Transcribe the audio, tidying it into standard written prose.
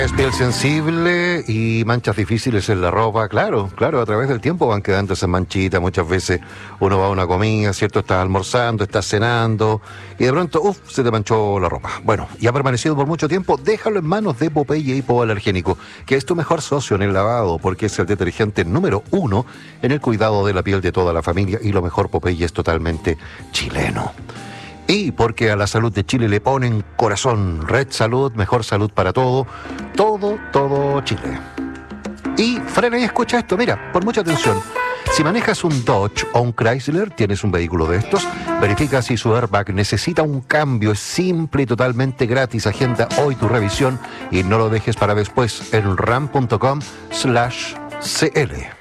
Es piel sensible y manchas difíciles en la ropa, claro, a través del tiempo van quedando esas manchitas. Muchas veces uno va a una comida, ¿cierto? Estás almorzando, estás cenando y de pronto, se te manchó la ropa. Bueno, y ha permanecido por mucho tiempo, déjalo en manos de Popeye Hipoalergénico, que es tu mejor socio en el lavado, porque es el detergente número 1 en el cuidado de la piel de toda la familia, y lo mejor, Popeye es totalmente chileno. Y porque a la salud de Chile le ponen corazón. Red Salud, mejor salud para todo Chile. Y frena y escucha esto, mira, por mucha atención. Si manejas un Dodge o un Chrysler, tienes un vehículo de estos, verifica si su airbag necesita un cambio. Es simple y totalmente gratis. Agenda hoy tu revisión y no lo dejes para después en ram.com/cl.